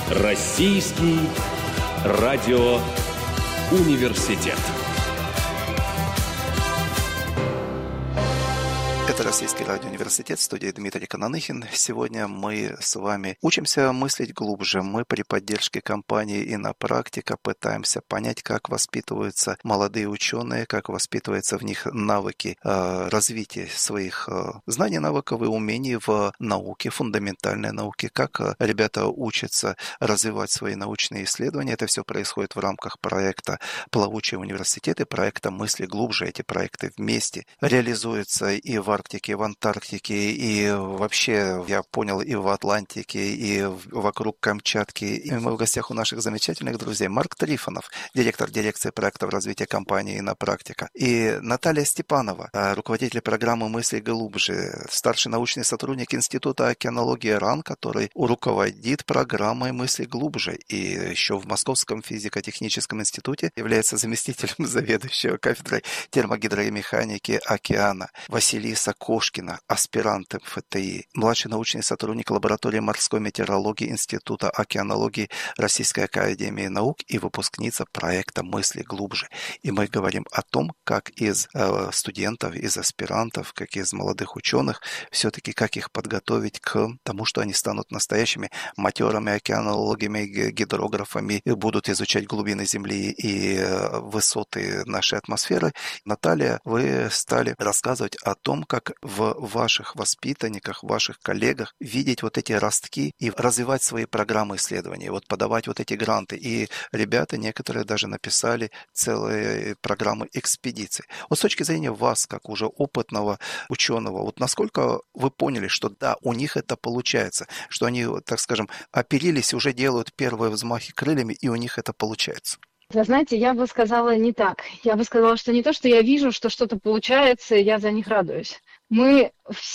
Российский радиоуниверситет. Это Российский радиоуниверситет, в студии Дмитрий Кононыхин. Сегодня мы с вами учимся мыслить глубже. Мы при поддержке компании «Иннопрактика» пытаемся понять, как воспитываются молодые ученые, как воспитываются в них навыки развития своих знаний, навыков и умений в науке, фундаментальной науке, как ребята учатся развивать свои научные исследования. Это все происходит в рамках проекта «Плавучие университеты», проекта «Мысли глубже». Эти проекты вместе реализуются и в Арктике, в Антарктике, и вообще, я понял, и в Атлантике, и вокруг Камчатки. И мы в гостях у наших замечательных друзей. Марк Трифонов, директор дирекции проектов развития компании «Иннопрактика», и Наталья Степанова, руководитель программы «Мысли глубже», старший научный сотрудник Института океанологии РАН, который руководит программой «Мысли глубже», и еще в Московском физико-техническом институте является заместителем заведующего кафедрой термогидромеханики океана. Василиса Кошкина, аспирант МФТИ, младший научный сотрудник лаборатории морской метеорологии Института океанологии Российской академии наук и выпускница проекта «Мысли глубже». И мы говорим о том, как из студентов, из аспирантов, как из молодых ученых, все-таки как их подготовить к тому, что они станут настоящими матерыми океанологами, гидрографами, и будут изучать глубины Земли и высоты нашей атмосферы. Наталья, вы стали рассказывать о том, как в ваших воспитанниках, в ваших коллегах видеть вот эти ростки и развивать свои программы исследований, вот подавать вот эти гранты. И ребята, некоторые даже написали целые программы экспедиций. Вот с точки зрения вас, как уже опытного ученого, вот насколько вы поняли, что да, у них это получается, что они, так скажем, оперились, уже делают первые взмахи крыльями, и у них это получается? Вы знаете, я бы сказала не так. Я бы сказала, что не то, что я вижу, что что-то получается, и я за них радуюсь. Мы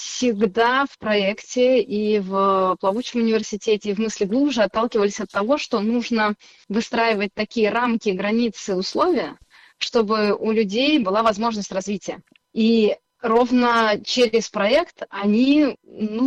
всегда в проекте и в Плавучем университете, и в «Мысли глубже» отталкивались от того, что нужно выстраивать такие рамки, границы, условия, чтобы у людей была возможность развития. И ровно через проект они,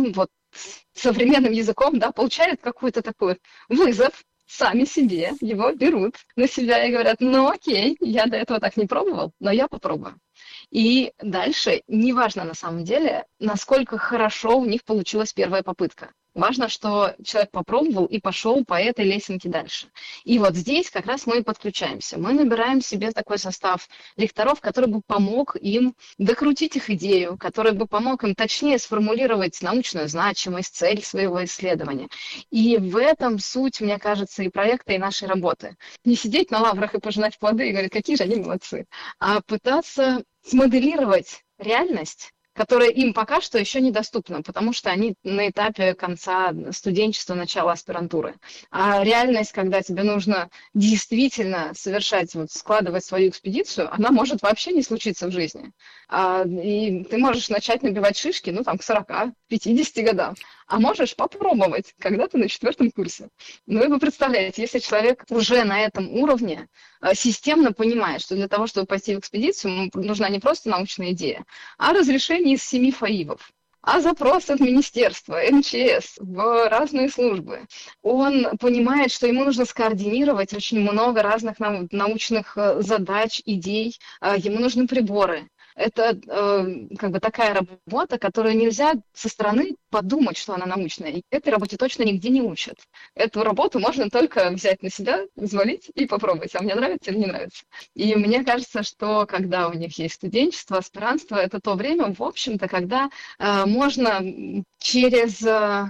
современным языком, получают какой-то такой вызов, сами себе его берут на себя и говорят: ну окей, я до этого так не пробовал, но я попробую. И дальше неважно на самом деле, насколько хорошо у них получилась первая попытка. Важно, что человек попробовал и пошел по этой лесенке дальше. И вот здесь как раз мы и подключаемся. Мы набираем себе такой состав лекторов, который бы помог им докрутить их идею, который бы помог им точнее сформулировать научную значимость, цель своего исследования. И в этом суть, мне кажется, и проекта, и нашей работы. Не сидеть на лаврах и пожинать плоды и говорить, какие же они молодцы, а пытаться смоделировать реальность, которая им пока что еще недоступна, потому что они на этапе конца студенчества, начала аспирантуры. А реальность, когда тебе нужно действительно совершать, складывать свою экспедицию, она может вообще не случиться в жизни. И ты можешь начать набивать шишки, к 40-50 годам. А можешь попробовать, когда ты на 4 курсе. И вы представляете, если человек уже на этом уровне системно понимает, что для того, чтобы пойти в экспедицию, нужна не просто научная идея, а разрешение из 7 ФАИВов, а запрос от министерства, МЧС в разные службы. Он понимает, что ему нужно скоординировать очень много разных научных задач, идей, ему нужны приборы. Это такая работа, которую нельзя со стороны подумать, что она научная. И этой работе точно нигде не учат. Эту работу можно только взять на себя, взвалить и попробовать. А мне нравится или не нравится. И мне кажется, что когда у них есть студенчество, аспирантство, это то время, в общем-то, когда можно через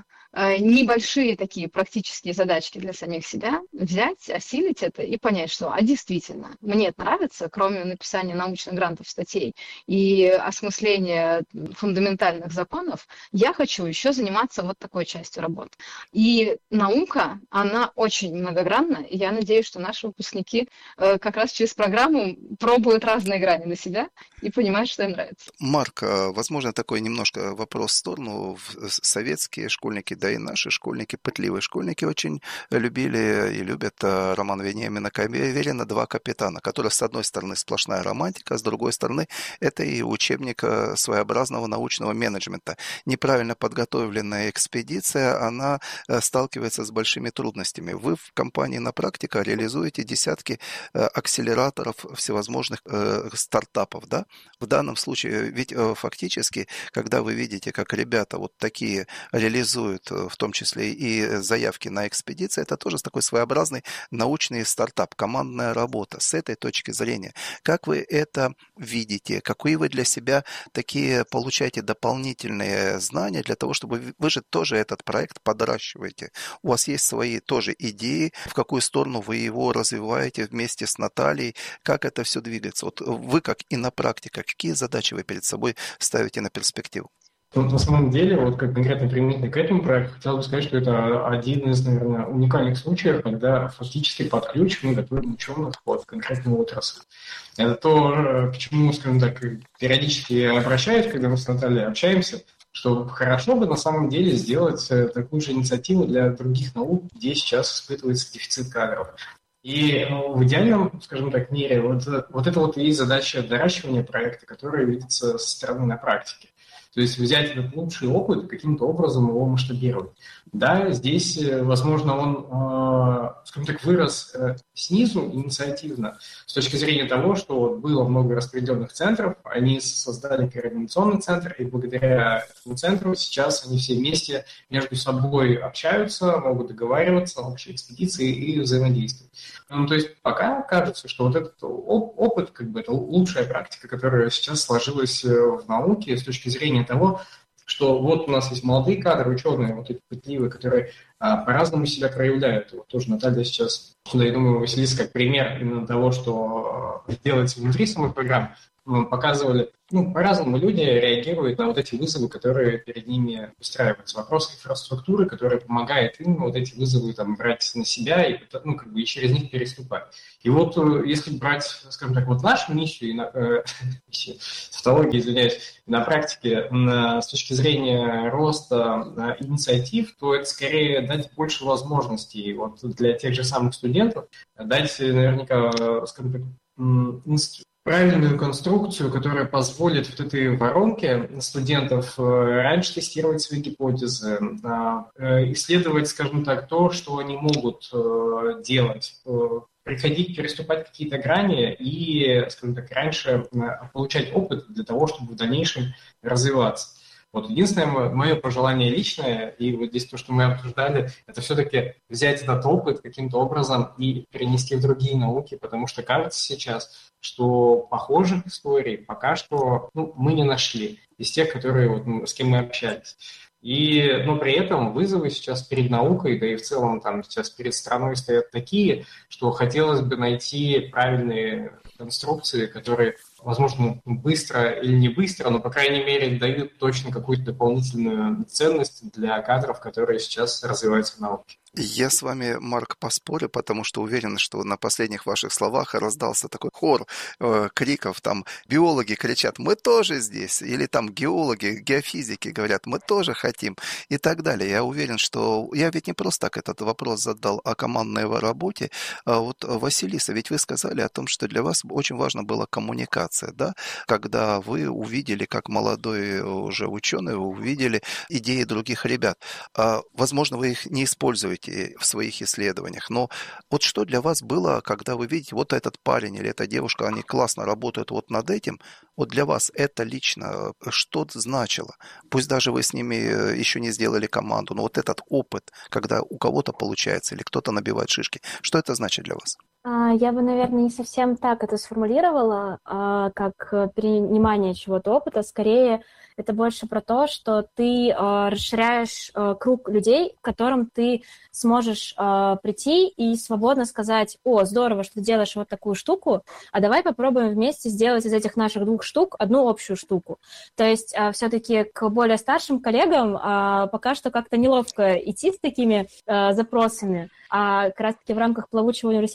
небольшие такие практические задачки для самих себя взять, осилить это и понять, что действительно, мне это нравится, кроме написания научных грантов, статей и осмысления фундаментальных законов, я хочу еще заниматься вот такой частью работы. И наука, она очень многогранна, и я надеюсь, что наши выпускники как раз через программу пробуют разные грани на себя и понимают, что им нравится. Марк, возможно, такой немножко вопрос в сторону. Советские школьники да и наши школьники, пытливые школьники очень любили и любят роман Вениамина Каверина «Два капитана», который, с одной стороны, сплошная романтика, а с другой стороны, это и учебник своеобразного научного менеджмента. Неправильно подготовленная экспедиция, она сталкивается с большими трудностями. Вы в компании «На практика» реализуете десятки акселераторов всевозможных стартапов, да? В данном случае, ведь фактически, когда вы видите, как ребята вот такие реализуют, в том числе и заявки на экспедиции, это тоже такой своеобразный научный стартап, командная работа. С этой точки зрения, как вы это видите? Какие вы для себя такие получаете дополнительные знания для того, чтобы вы же тоже этот проект подращиваете? У вас есть свои тоже идеи, в какую сторону вы его развиваете вместе с Натальей, как это все двигается? Вот вы как и на практике, какие задачи вы перед собой ставите на перспективу? Вот на самом деле, вот как конкретно применительно к этому проекту, хотел бы сказать, что это один из, наверное, уникальных случаев, когда фактически под ключ мы готовим ученых под конкретную отрасль. Это то, к чему, скажем так, периодически обращаюсь, когда мы с Натальей общаемся, что хорошо бы на самом деле сделать такую же инициативу для других наук, где сейчас испытывается дефицит кадров. И в идеальном, скажем так, мире вот это вот и есть задача доращивания проекта, которая видится со стороны на практике. То есть взять этот лучший опыт и каким-то образом его масштабировать. Да, здесь, возможно, он, скажем так, вырос снизу инициативно с точки зрения того, что было много распределенных центров, они создали координационный центр, и благодаря этому центру сейчас они все вместе между собой общаются, могут договариваться, общие экспедиции и взаимодействовать. То есть пока кажется, что вот этот опыт, как бы, это лучшая практика, которая сейчас сложилась в науке с точки зрения того, что вот у нас есть молодые кадры, ученые, вот эти пытливые, которые по-разному себя проявляют. Вот тоже Наталья сейчас, да, я думаю, Василиса как пример именно того, что делается внутри самой программы, мы показывали, по-разному люди реагируют на вот эти вызовы, которые перед ними устраиваются. Вопрос инфраструктуры, которая помогает им вот эти вызовы там брать на себя и, и через них переступать. И вот если брать, скажем так, вот нашу миссию, тавтологию, извиняюсь, на практике с точки зрения роста инициатив, то это скорее дать больше возможностей вот для тех же самых студентов, дать наверняка, скажем так, правильную конструкцию, которая позволит вот этой воронке студентов раньше тестировать свои гипотезы, исследовать, скажем так, то, что они могут делать, приходить, переступать какие-то грани и, скажем так, раньше получать опыт для того, чтобы в дальнейшем развиваться. Вот единственное мое пожелание личное, и вот здесь то, что мы обсуждали, это все-таки взять этот опыт каким-то образом и перенести в другие науки, потому что кажется сейчас, что похожих историй пока что мы не нашли из тех, которые с кем мы общались. Но при этом вызовы сейчас перед наукой, да и в целом там сейчас перед страной стоят такие, что хотелось бы найти правильные конструкции, которые, возможно, быстро или не быстро, но, по крайней мере, дают точно какую-то дополнительную ценность для кадров, которые сейчас развиваются в науке. Я с вами, Марк, поспорю, потому что уверен, что на последних ваших словах раздался такой хор криков, там биологи кричат «мы тоже здесь», или там геологи, геофизики говорят «мы тоже хотим» и так далее. Я уверен, что я ведь не просто так этот вопрос задал о командной работе. Вот, Василиса, ведь вы сказали о том, что для вас очень важна была коммуникация, да? Когда вы увидели, как молодой уже ученый, вы увидели идеи других ребят. Возможно, вы их не используете в своих исследованиях. Но вот что для вас было, когда вы видите, вот этот парень или эта девушка, они классно работают вот над этим, вот для вас это лично что значило? Пусть даже вы с ними еще не сделали команду, но вот этот опыт, когда у кого-то получается или кто-то набивает шишки, что это значит для вас? Я бы, наверное, не совсем так это сформулировала, как перенимание чего-то опыта. Скорее, это больше про то, что ты расширяешь круг людей, к которым ты сможешь прийти и свободно сказать: «О, здорово, что ты делаешь вот такую штуку, а давай попробуем вместе сделать из этих наших 2 штук одну общую штуку». То есть все-таки к более старшим коллегам пока что как-то неловко идти с такими запросами. А как раз-таки в рамках плавучего университета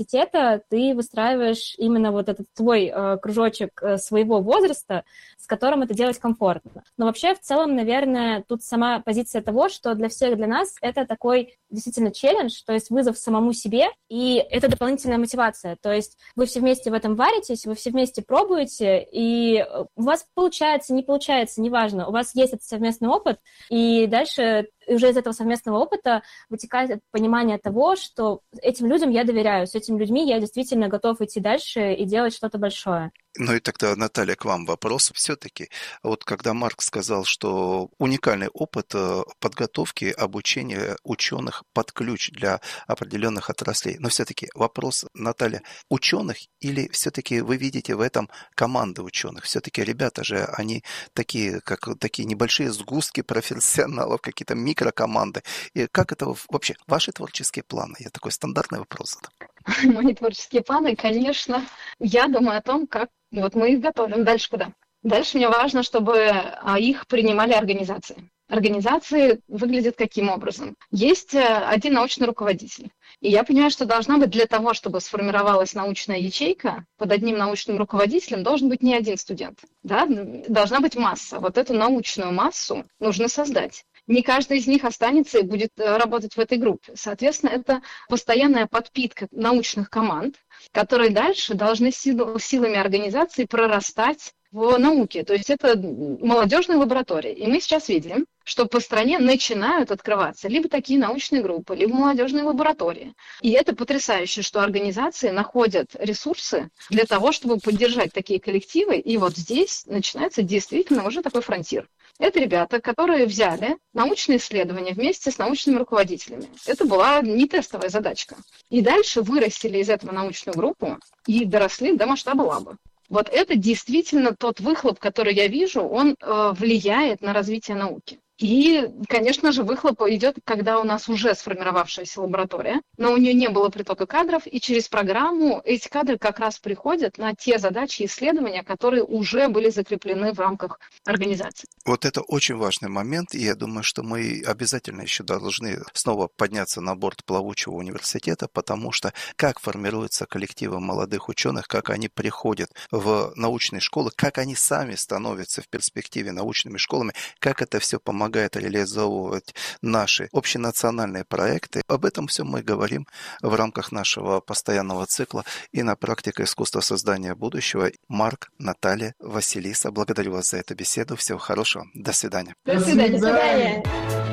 года ты выстраиваешь именно вот этот твой кружочек своего возраста, с которым это делать комфортно. Но вообще, в целом, наверное, тут сама позиция того, что для всех, для нас это такой действительно челлендж, то есть вызов самому себе, и это дополнительная мотивация. То есть вы все вместе в этом варитесь, вы все вместе пробуете, и у вас получается, не получается, неважно, у вас есть этот совместный опыт, и дальше уже из этого совместного опыта вытекает понимание того, что этим людям я доверяю, с этими людьми я действительно готов идти дальше и делать что-то большое. Ну и тогда, Наталья, к вам вопрос. Все-таки, вот когда Марк сказал, что уникальный опыт подготовки, обучения ученых под ключ для определенных отраслей, но все-таки вопрос, Наталья, ученых или все-таки вы видите в этом команды ученых? Все-таки ребята же, они такие, как такие небольшие сгустки профессионалов, какие-то микрокоманды. И как это вообще, ваши творческие планы? Я такой стандартный вопрос задам. Мои творческие планы, конечно, я думаю о том, как вот мы их готовим. Дальше куда? Дальше мне важно, чтобы их принимали организации. Организации выглядят каким образом? Есть один научный руководитель. И я понимаю, что должна быть для того, чтобы сформировалась научная ячейка, под одним научным руководителем должен быть не один студент. Да? Должна быть масса. Вот эту научную массу нужно создать. Не каждый из них останется и будет работать в этой группе. Соответственно, это постоянная подпитка научных команд, которые дальше должны силами организации прорастать в науке. То есть это молодежные лаборатории. И мы сейчас видим, что по стране начинают открываться либо такие научные группы, либо молодежные лаборатории. И это потрясающе, что организации находят ресурсы для того, чтобы поддержать такие коллективы. И вот здесь начинается действительно уже такой фронтир. Это ребята, которые взяли научные исследования вместе с научными руководителями. Это была не тестовая задачка. И дальше вырастили из этого научную группу и доросли до масштаба лаба. Вот это действительно тот выхлоп, который я вижу, он влияет на развитие науки. И, конечно же, выхлоп идет, когда у нас уже сформировавшаяся лаборатория, но у нее не было притока кадров, и через программу эти кадры как раз приходят на те задачи и исследования, которые уже были закреплены в рамках организации. Вот это очень важный момент, и я думаю, что мы обязательно еще должны снова подняться на борт плавучего университета, потому что как формируются коллективы молодых ученых, как они приходят в научные школы, как они сами становятся в перспективе научными школами, как это все помогает реализовывать наши общенациональные проекты. Об этом все мы говорим в рамках нашего постоянного цикла и на практике искусства создания будущего. Марк, Наталья, Василиса, благодарю вас за эту беседу. Всего хорошего. До свидания. До свидания. До свидания.